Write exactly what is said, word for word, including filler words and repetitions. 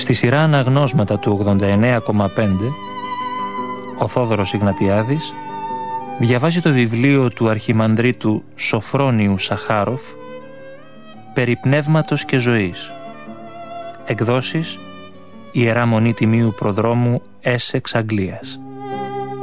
Στη σειρά αναγνώσματα του ογδόντα εννέα κόμμα πέντε, ο Θόδωρος Ιγνατιάδης διαβάζει το βιβλίο του αρχιμανδρίτου Σοφρόνιου Σαχάροφ «Περί πνεύματος και ζωής». Εκδόσεις Ιερά Μονή Τιμίου Προδρόμου Έσεξ, Αγγλίας.